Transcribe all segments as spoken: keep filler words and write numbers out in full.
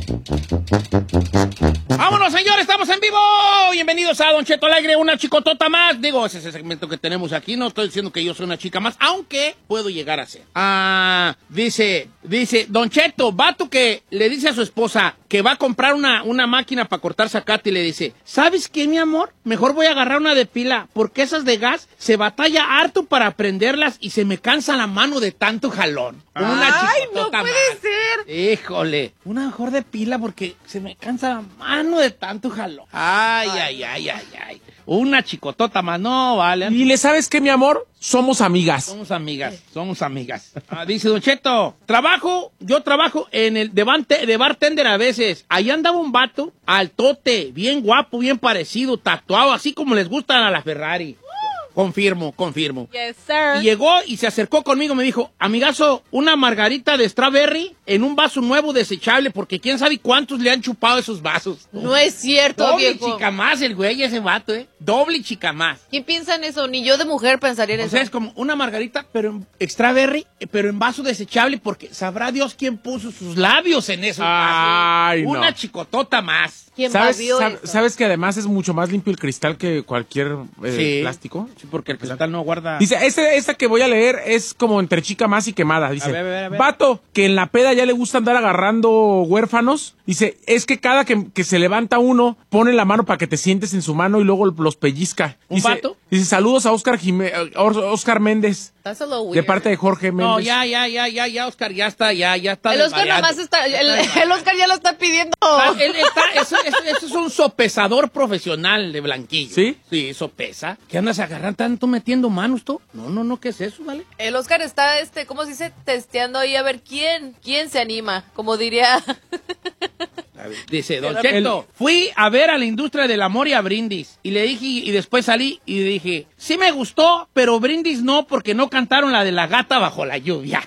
¡Vámonos, señores! ¡Estamos en vivo! Bienvenidos a Don Cheto al Aire, una chicotota más. Digo, ese es el segmento que tenemos aquí. No estoy diciendo que yo soy una chica más, aunque puedo llegar a ser. Ah, dice, dice, Don Cheto, vato que le dice a su esposa que va a comprar una, una máquina para cortar zacate y le dice, ¿sabes qué, mi amor? Mejor voy a agarrar una de pila, porque esas de gas se batalla harto para prenderlas y se me cansa la mano de tanto jalón. Una ¡Ay, no chicotota puede más. ser! Híjole, una mejor de pila porque se me cansa la mano de tanto jalón. Ay, ay, ay, ay, ay. Una chicotota más, no, vale. Y le sabes que, mi amor, somos amigas. Somos amigas, somos amigas. Ah, dice Don Cheto, trabajo, yo trabajo en el de, bante, de bartender a veces. Ahí andaba un vato, altote, bien guapo, bien parecido, tatuado, así como les gustan a la Ferrari. Confirmo, confirmo. Yes, sir. Y llegó y se acercó conmigo, me dijo, amigazo, una margarita de strawberry en un vaso nuevo desechable, porque quién sabe cuántos le han chupado esos vasos. No es cierto, Doble viejo. chica más el güey, ese vato, ¿eh? Doble chica más. ¿Quién piensa en eso? Ni yo de mujer pensaría en O eso. sea, es como una margarita, pero en strawberry, pero en vaso desechable, porque sabrá Dios quién puso sus labios en esos Ay, vasos. no. Una chicotota más. ¿Quién ¿Sabes, barrió sab- eso? ¿Sabes que además es mucho más limpio el cristal que cualquier eh, Sí. plástico? Sí, porque el cristal no guarda... Dice, este, esta que voy a leer es como entre chica más y quemada. Dice, A ver, a ver, a ver. vato, que en la peda ya le gusta andar agarrando huérfanos. Dice, es que cada que, que se levanta uno, pone la mano para que te sientes en su mano y luego los pellizca. ¿Un Dice, vato? Dice, saludos a Oscar, Jimé- Oscar Méndez, That's a little de weird. parte de Jorge Méndez. No, ya, ya, ya, ya, ya, Oscar, ya está, ya, ya está. El Oscar desvariando. nomás está... El, el Oscar ya lo está pidiendo. Ah, él está, eso, eso, eso es un sopesador profesional de blanquillo. ¿Sí? Sí, sopesa. ¿Qué andas agarrando tanto metiendo manos tú? No, no, no, ¿qué es eso, vale? El Oscar está, este, ¿cómo se dice? Testeando ahí a ver quién, quién se anima. Como diría... Dice, Don El- Cheto, fui a ver a la industria del amor y a Brindis. Y le dije, y después salí y le dije, sí me gustó, pero Brindis no, porque no cantaron la de la gata bajo la lluvia.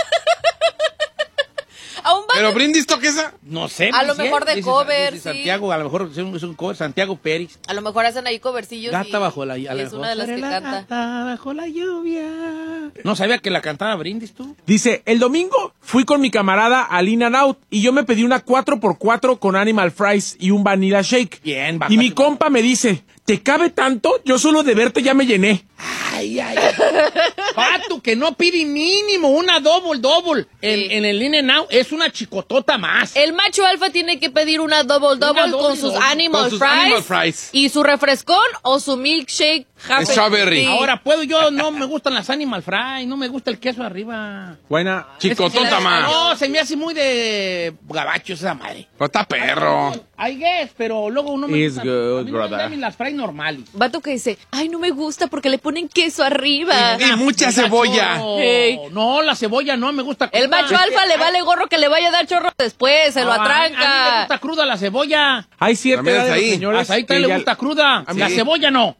A un vato- Pero Brindis toca esa. No sé. A lo dice, mejor de dice- cover, dice sí. Santiago, a lo mejor es un, es un cover, Santiago Pérez. A lo mejor hacen ahí covercillos. Gata y, bajo la y lluvia. es una de las que canta. Gata bajo la lluvia. No sabía que la cantaba Brindis tú. Dice, el domingo fui con mi camarada al In and Out y yo me pedí una cuatro por cuatro con animal fries y un vanilla shake. Bien, Y bájate, mi compa me dice, ¿te cabe tanto? Yo solo de verte ya me llené. Ay, ay. Pato, que no pide mínimo una double double en, Sí. en el In and Out. Es una chicotota más. El macho alfa tiene que pedir una double double Una con double sus double. animal Con sus fries, animal fries. y su refrescón o su milkshake happy. Strawberry. Sí. Ahora, puedo yo, no me gustan las animal fry, no me gusta el queso arriba. Buena. Chicotota Es- más. No, se me hace muy de gabacho esa madre. Pero está perro. I guess, pero luego uno me It's gusta. good, a mí no me brother. gustan las fries normales. Vato que dice, ay, no me gusta porque le ponen queso arriba. Y mucha cebolla. No, Hey. no, la cebolla no me gusta. El cruda. macho alfa le vale gorro que le vaya a dar chorro después, se lo No, a mí- A mí me atranca. gusta cruda la cebolla. Hay cierta También edad de es los ahí. señores Hasta ahí que también le ya- gusta cruda. A mí La sí. cebolla no.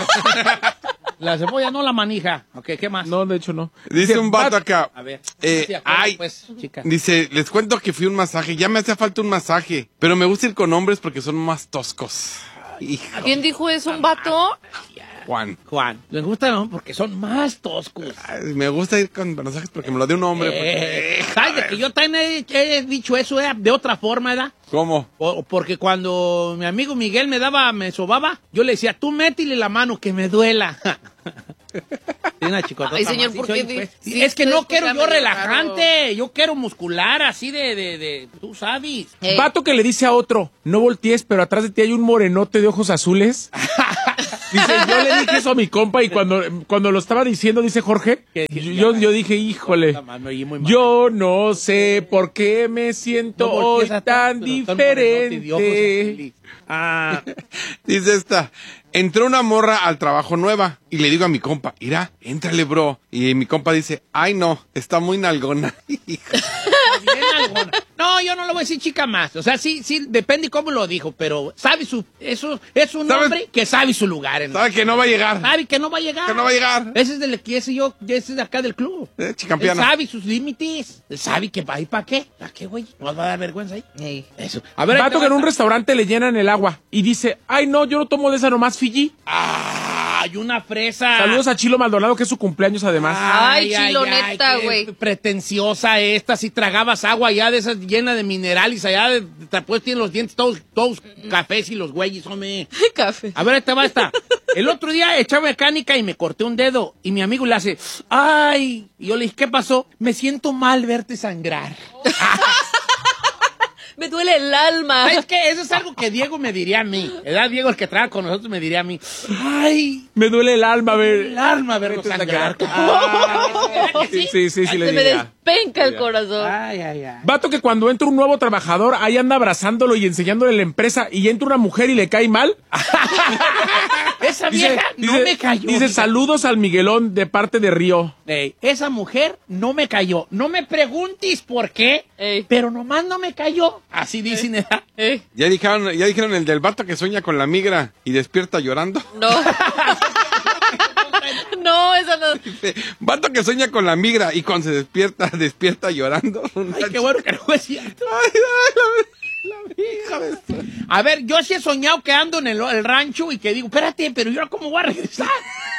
La cebolla no, la manija. Ok, ¿qué más? No, de hecho no. Dice un vato acá. A ver. Eh, Sí, acuerdo, ay, pues, chica. dice, les cuento que fui a un masaje. Ya me hacía falta un masaje. Pero me gusta ir con hombres porque son más toscos. Hijo, ¿Quién dijo eso? ¿Un vato? Juan. Juan, les gusta no, porque son más toscos. Ay, me gusta ir con masajes porque me lo dio un hombre. Eh, porque- ¿Sabes de que yo también he, he dicho eso eh, de otra forma, ¿verdad? ¿Cómo? O- porque cuando mi amigo Miguel me daba, me sobaba, yo le decía, tú métele la mano que me duela. Tiene una chicotota Ay, señor, más. ¿por Sí, qué oye, di- pues. sí, Es que se no escucha quiero yo medio relajante, yo quiero muscular, así de, de, de tú sabes. Hey. Vato que le dice a otro, no voltees, pero atrás de ti hay un morenote de ojos azules. Dice, yo le dije eso a mi compa y cuando, cuando lo estaba diciendo, dice Jorge, ¿Qué? yo, yo dije, híjole, Puta madre, me oí muy mal. yo no sé por qué me siento No hoy voltees atrás, tan pero está el morenote de ojos diferente. azules. Ah, Dice esta. Entró una morra al trabajo nueva y le digo a mi compa, mira, éntrale, bro. Y mi compa dice, ay, no, está muy nalgona. bien algona. No, yo no lo voy a decir chica más. O sea, sí, sí, depende cómo lo dijo, pero sabe su, eso es un ¿Sabes? hombre que sabe su lugar. En Sabe que no va a llegar. sabe que no va a llegar. Que no va a llegar. Ese es del que ese yo, ese es de acá del club. Eh, Él chicampiana. sabe sus límites. Él sabe que va ahí para qué. ¿Para qué, güey? ¿Nos va a dar vergüenza ahí? Hey. Eso. A ver, ahí te Vato va que en un esta. restaurante le llenan el agua y dice, ay no, yo no tomo de esa nomás Fiji. Ay, Ay, una fresa. Saludos a Chilo Maldonado, que es su cumpleaños además. Ay, Chilo, neta, qué güey. pretenciosa esta. Si tragabas agua allá de esas llena de minerales, allá de, después tienen los dientes todos, todos cafés y los güeyes, hombre. Café. A ver, ahí te va esta. El otro día echaba mecánica y me corté un dedo. Y mi amigo le hace, ay. Y yo le dije, ¿qué pasó? Me siento mal verte sangrar. Me duele el alma. ¿Sabes qué? Eso es algo que Diego me diría a mí. ¿Verdad? Diego, el que trabaja con nosotros, me diría a mí. Ay, Me duele el alma ver. el alma verlo Vete a sangrar. sangrar. Ah, Sí, sí, sí, sí le Se me diría. despenca el corazón. Ay, ay, ay. Vato que cuando entra un nuevo trabajador, ahí anda abrazándolo y enseñándole la empresa, y entra una mujer y le cae mal. Esa vieja no dice- me cayó. Dice, fíjate. saludos al Miguelón de parte de Río. Ey, esa mujer no me cayó. No me preguntes por qué, Ey. pero nomás no me cayó. Así dicen, ¿verdad? Eh, Ya dijeron, ya dijeron el del vato que sueña con la migra y despierta llorando. no. No, eso no. Dice, vato que sueña con la migra y cuando se despierta, despierta llorando. Ay, qué bueno que no es cierto. Ay, ay, la, la hija de su- A ver, yo sí he soñado que ando en el, el rancho y que digo, espérate, pero yo cómo voy a regresar.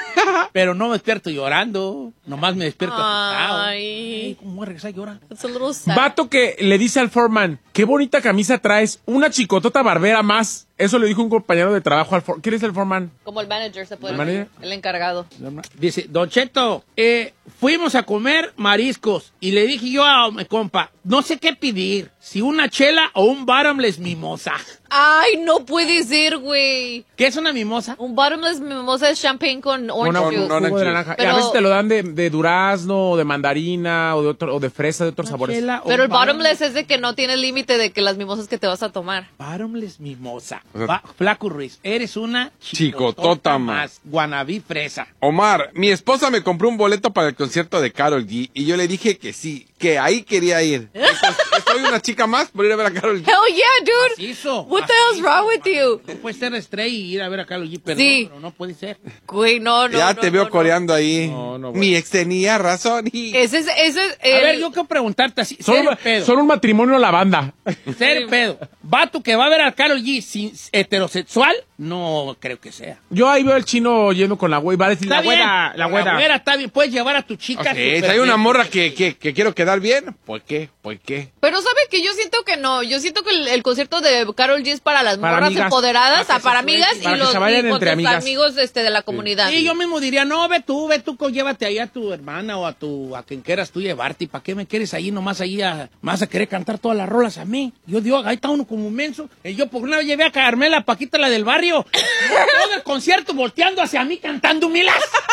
Pero no me despierto llorando, nomás me despierto asustado. Ay. Ay, ¿cómo voy a regresar llorando? It's a little sad. Vato que le dice al foreman, qué bonita camisa traes, una chicotota barbera más. Eso le dijo un compañero de trabajo al foreman. ¿Quién es el foreman? Como el manager se puede ¿El decir. manager? El encargado. Dice, Don Cheto, eh, fuimos a comer mariscos y le dije yo a mi compa, no sé qué pedir, si una chela o un bottomless mimosa. Ay, no puede ser, güey. ¿Qué es una mimosa? Un bottomless mimosa es champagne con orange Con juice. jugo orange de juice. naranja. Y Pero- a veces te lo dan de, de durazno, o de mandarina, o de otro, o de fresa, de otros Una sabores. chela o Pero el un bottomless es de que no tiene límite de que las mimosas que te vas a tomar. Bottomless mimosa. O sea- Va, Flaco Ruiz, eres una Chicotota más. Guanabí fresa. Omar, mi esposa me compró un boleto para el concierto de Karol G y yo le dije que sí, que ahí quería ir. Entonces, ¿soy una chica más por ir a ver a Karol G? Hell yeah, dude. Macizo, What the hell's macizo. wrong with you? No puede ser estrella y ir a ver a Karol G, perdón, Sí. pero no puede ser. Güey, no, no. ya no, te veo no, no. coreando ahí. No, no, bueno. Mi ex tenía razón y... Ese es, ese es A el- ver, yo quiero preguntarte así, Son, serio un- pedo, son un matrimonio la banda. serio pedo. ¿Vato que va a ver a Karol G sin, heterosexual? No creo que sea. Yo ahí veo al chino yendo con la güey. Va a decir, Está la bien, güera, la güera. La güera está bien, puedes llevar a tu chica. Ok, super si hay una bien. morra que, que, que quiero quedar bien, ¿por qué? ¿Por qué? Pero sabe que yo siento que no. Yo siento que el, el concierto de Karol G es para las Para morras amigas. empoderadas, Para a que para se amigas suelten. y Para que los se vayan y con entre tus amigas. amigos este, de la comunidad. Sí, yo mismo diría, no, ve tú, ve tú, co- llévate ahí a tu hermana o a tu, a quien quieras tú llevarte. ¿Y para qué me quieres ahí nomás ahí a, más a querer cantar todas las rolas a mí? Yo digo, ahí está uno como un menso. Y yo por una vez llevé a Carmela Paquita, la del barrio, todo el concierto volteando hacia mí cantando milas.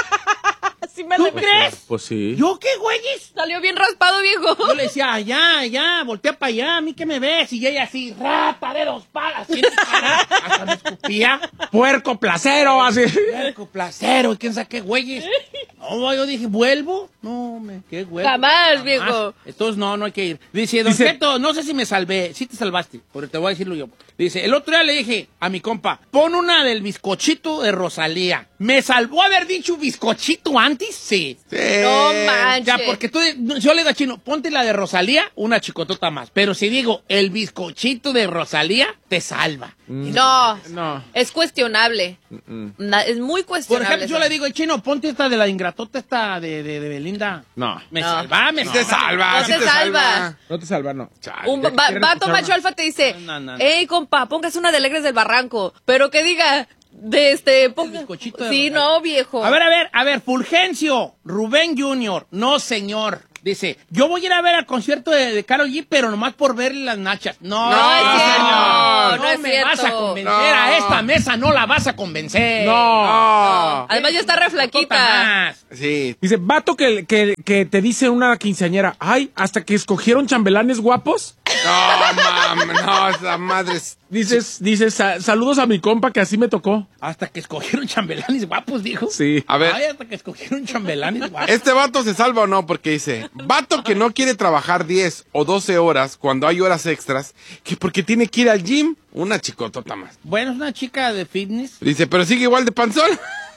Así me ¿Tú le- crees? Pues sí. ¿Yo qué, güeyes? Salió bien raspado, viejo. Yo le decía, allá, allá, voltea para allá, a mí que me ves. Y ella así, rata de dos palas, así en mi cara, hasta me escupía. Puerco placero, así. Puerco, placero, y quién sabe qué güeyes. No, yo dije, ¿vuelvo? No, me, qué güey. Jamás, viejo. Entonces, no, no hay que ir. Dice, Don Dice- Cheto, no sé si me salvé. Sí te salvaste, pero te voy a decirlo yo. Dice, el otro día le dije a mi compa, pon una del bizcochito de Rosalía. ¿Me salvó haber dicho bizcochito antes? Sí. Sí. No manches. Ya, porque tú, yo le digo a Chino, ponte la de Rosalía, una chicotota más. Pero si digo el bizcochito de Rosalía, te salva. No, No. es cuestionable. Na- es muy Por cuestionable. ejemplo, yo eso. le digo, Chino, ponte esta de la ingratota, esta de, de, de Belinda. No. Me No. salva, me Sí te salva, No sí te te salva. salva. No te salva, no. Un Ya va- quieren vato escuchar macho una- alfa te dice, No, no, no. hey, compa, póngase una de Alegres del Barranco. Pero que diga, de este... ponga- bizcochito de Sí, Rosalía. no, viejo. A ver, a ver, a ver, Fulgencio, Rubén junior No, señor. Dice, yo voy a ir a ver al concierto de, de Karol G, pero nomás por verle las nachas. No, No es cierto, señor. no es me cierto. vas a convencer. No. A esta mesa no la vas a convencer. No. Además ya está re Tota flaquita. más. Sí. Dice, vato que, que, que te dice una quinceañera, ay, hasta que escogieron chambelanes guapos. No, mam, no, esa madre es... Dices, dices, "Sa- saludos a mi compa que así me tocó. Hasta que escogieron chambelanes guapos, dijo. Sí. A ver, Ay, hasta que escogieron chambelanes guapos. ¿este vato se salva o no? Porque dice, vato que no quiere trabajar diez o doce horas cuando hay horas extras, que porque tiene que ir al gym, una chicotota más. Bueno, es una chica de fitness. Dice, pero sigue igual de panzón.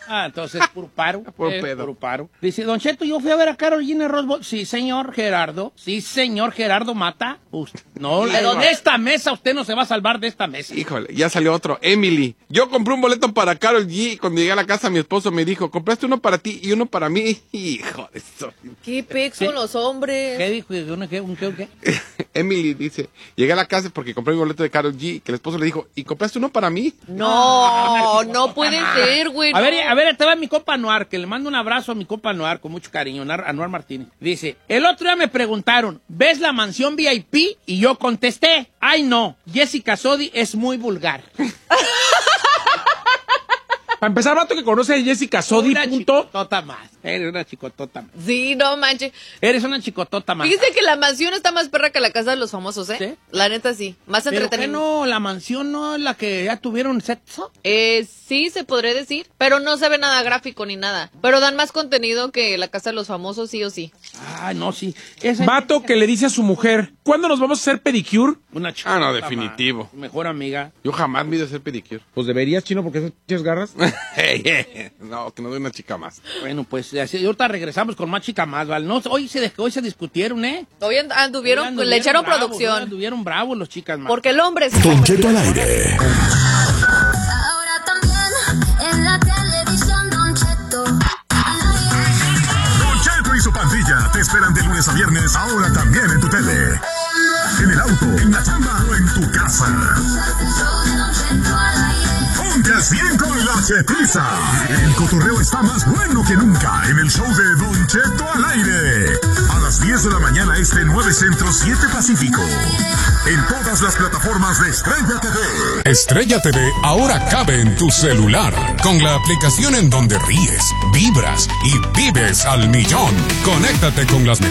Ah, entonces puro paro. Puro eh, pedo. Puro paro. Dice, Don Cheto, yo fui a ver a Karol G en el Rose Bowl. Sí, señor Gerardo. Sí, señor Gerardo Mata. Usted, no, ¿De de dónde? esta mesa usted no se va a salvar de esta mesa. Híjole, ya salió otro. Emily. Yo compré un boleto para Karol G y cuando llegué a la casa mi esposo me dijo, compraste uno para ti y uno para mí. Hijo de eso. ¿Qué pex Sí. con los hombres? ¿Qué dijo? ¿Un qué? ¿Un qué? ¿Un qué? Emily dice, llegué a la casa porque compré mi boleto de Karol G, que el esposo le dijo, ¿y compraste uno para mí? No, no puede ser, güey. A ver, no. a ver, te va mi compa Anuar, que le mando un abrazo a mi compa Anuar con mucho cariño, Anuar, Anuar Martínez. Dice, el otro día me preguntaron, ¿ves la mansión V I P? Y yo contesté, ay no, Jessica Sodi es muy vulgar. Para empezar, vato que conoce a Jessica Sodi, Una punto. chicotota más. Eres una chicotota más. Sí, no manches. Eres una chicotota más. Fíjese que la mansión está más perra que la casa de los famosos, ¿eh? ¿Sí? La neta sí. Más Pero que entretenido. no, la mansión no es la que ya tuvieron sexo. Eh, sí, se podría decir. Pero no se ve nada gráfico ni nada. Pero dan más contenido que la casa de los famosos, sí o sí. Ah, no, sí. Esa Vato que le dice a su mujer, ¿cuándo nos vamos a hacer pedicure? Una chicotota Ah, no, más. definitivo. Tu mejor amiga. Yo jamás me he ido a hacer pedicure. Pues deberías, chino, porque esas pinches garras. No, que no doy una chica más. Bueno, pues así, ahorita regresamos con más chica más, ¿vale? No, hoy, se, hoy se discutieron, ¿eh? Hoy and- anduvieron, Hoy pues, le echaron bravos, producción. hoy anduvieron bravos los chicas más. Porque el hombre es... Don Cheto al aire. Ahora también en la televisión, Don Cheto. Don Cheto y su pandilla te esperan de lunes a viernes, ahora también en tu tele. En el auto, en la chamba o en tu casa. Ponte al cien con la chetiza. El cotorreo está más bueno que nunca en el show de Don Cheto al aire. A las diez de la mañana este nueve Centro siete Pacífico. En todas las plataformas de Estrella T V. Estrella T V ahora cabe en tu celular, con la aplicación en donde ríes, vibras y vives al millón. Conéctate con las